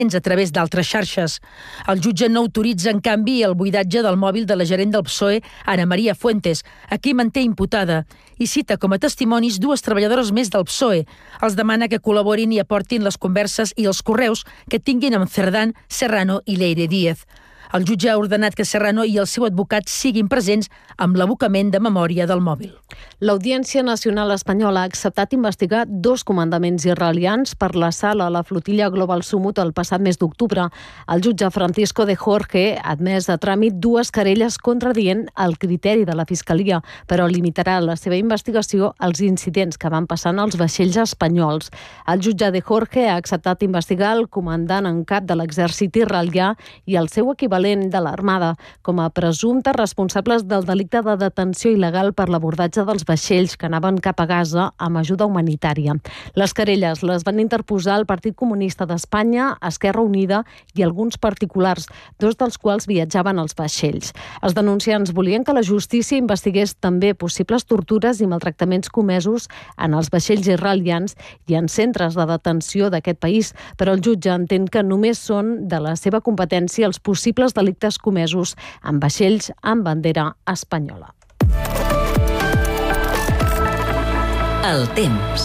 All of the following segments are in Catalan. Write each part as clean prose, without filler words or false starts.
a través d'altres xarxes. El jutge no autoritza, en canvi, el buidatge del mòbil de la gerent del PSOE, Ana María Fuentes, a qui manté imputada, i cita com a testimonis dues treballadores més del PSOE. Els demana que col·laborin i aportin les converses i els correus que tinguin amb Cerdán, Serrano i Leire Díez. El jutge ha ordenat que Serrano i el seu advocat siguin presents amb l'abocament de memòria del mòbil. L'Audiència Nacional Espanyola ha acceptat investigar 2 comandaments israelians per l'assalt a la flotilla Global Sumut el passat mes d'octubre. El jutge Francisco de Jorge ha admès a tràmit 2 querelles contradient el criteri de la Fiscalia, però limitarà la seva investigació als incidents que van passant als vaixells espanyols. El jutge de Jorge ha acceptat investigar el comandant en cap de l'exèrcit israelià i el seu equivalent de l'Armada com a presumptes responsables del delicte de detenció il·legal per l'abordatge dels vaixells que anaven cap a Gaza amb ajuda humanitària. Les querelles les van interposar el Partit Comunista d'Espanya, Esquerra Unida i alguns particulars, 2 dels quals viatjaven als vaixells. Els denunciants volien que la justícia investigués també possibles tortures i maltractaments comesos en els vaixells israelians i en centres de detenció d'aquest país, però el jutge entén que només són de la seva competència els possibles delictes comesos en vaixells amb bandera espanyola. El temps.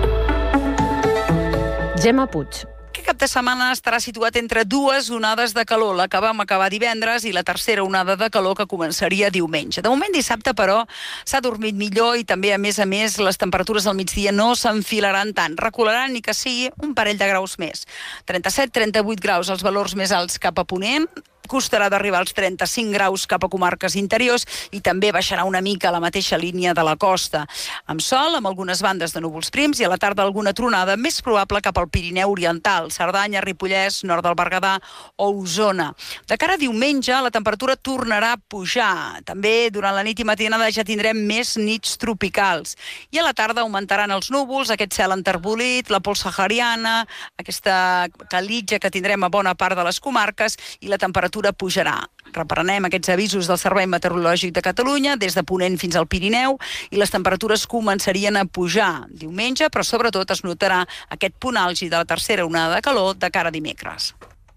Gemma Puig. Aquest cap de setmana estarà situat entre 2 onades de calor, la que vam acabar divendres i la tercera onada de calor que començaria diumenge. De moment, dissabte, però, s'ha dormit millor i també, a més, les temperatures al migdia no s'enfilaran tant. Recularan ni que sigui un parell de graus més. 37-38 graus els valors més alts cap a ponent, costarà d'arribar als 35 graus cap a comarques interiors i també baixarà una mica a la mateixa línia de la costa. Amb sol, amb algunes bandes de núvols prims i a la tarda alguna tronada, més probable cap al Pirineu Oriental, Cerdanya, Ripollès, nord del Berguedà o Osona. De cara a diumenge, la temperatura tornarà a pujar. També durant la nit i matinada ja tindrem més nits tropicals. I a la tarda augmentaran els núvols, aquest cel enterbolit, la pols sahariana, aquesta calitja que tindrem a bona part de les comarques i la temperatura pujarà. Reprenem aquests avisos del Servei Meteorològic de Catalunya des de Ponent fins al Pirineu i les temperatures començarien a pujar diumenge, però sobretot es notarà aquest punt àlgid de la tercera onada de calor de cara a dimecres.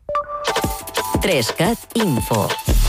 3CAT Info.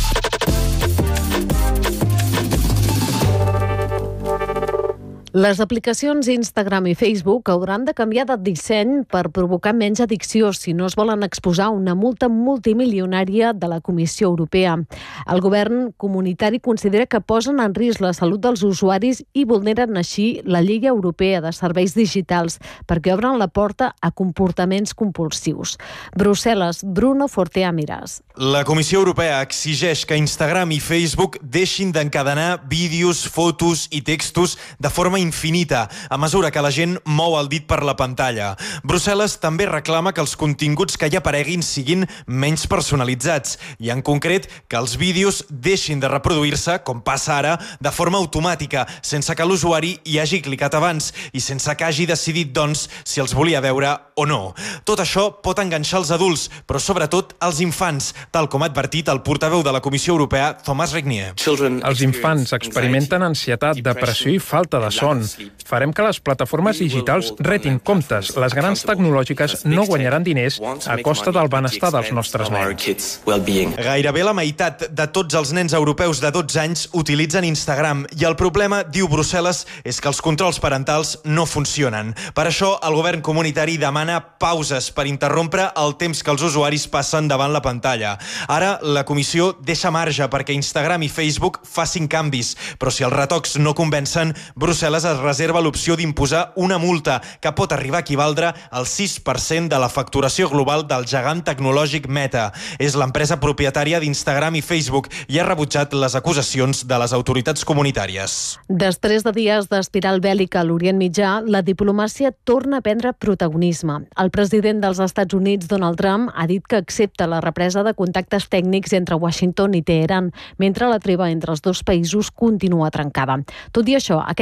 Les aplicacions Instagram i Facebook hauran de canviar de disseny per provocar menys addicció si no es volen exposar a una multa multimilionària de la Comissió Europea. El govern comunitari considera que posen en risc la salut dels usuaris i vulneren així la Llei Europea de Serveis Digitals perquè obren la porta a comportaments compulsius. Brussel·les, Bruno Fortea Miras. La Comissió Europea exigeix que Instagram i Facebook deixin d'encadenar vídeos, fotos i textos de forma infinita, a mesura que la gent mou el dit per la pantalla. Brussel·les també reclama que els continguts que hi apareguin siguin menys personalitzats i, en concret, que els vídeos deixin de reproduir-se, com passa ara, de forma automàtica, sense que l'usuari hi hagi clicat abans i sense que hagi decidit, doncs, si els volia veure o no. Tot això pot enganxar els adults, però sobretot els infants, tal com ha advertit el portaveu de la Comissió Europea, Thomas Regnier. Els infants experimenten ansietat, depressió i falta de son. Farem que les plataformes digitals retin comptes. Les grans tecnològiques no guanyaran diners a costa del benestar dels nostres nens. Gairebé la meitat de tots els nens europeus de 12 anys utilitzen Instagram i el problema, diu Brussel·les, és que els controls parentals no funcionen. Per això, el govern comunitari demana pauses per interrompre el temps que els usuaris passen davant la pantalla. Ara, la Comissió deixa marge perquè Instagram i Facebook facin canvis, però si els retocs no convencen, Brussel·les es reserva l'opció d'imposar una multa que pot arribar a equivaldre al 6% de la facturació global del gegant tecnològic Meta. És l'empresa propietària d'Instagram i Facebook i ha rebutjat les acusacions de les autoritats comunitàries. Després de dies d'espiral bèl·lica a l'Orient Mitjà, la diplomàcia torna a prendre protagonisme. El president dels Estats Units, Donald Trump, ha dit que accepta la represa de contactes tècnics entre Washington i Teheran, mentre la treva entre els dos països continua trencada. Tot i això, aquest divendres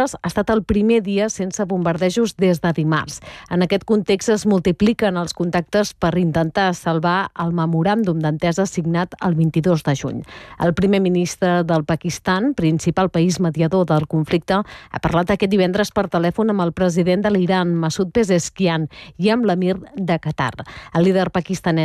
divendres ha estat el primer dia sense bombardejos des de dimarts. En aquest context es multipliquen els contactes per intentar salvar el memoràndum d'entesa signat el 22 de juny. El primer ministre del Pakistan, principal país mediador del conflicte, ha parlat aquest divendres per telèfon amb el president de l'Iran, Masoud Pezeshkian, i amb l'emir de Qatar. El líder pakistanès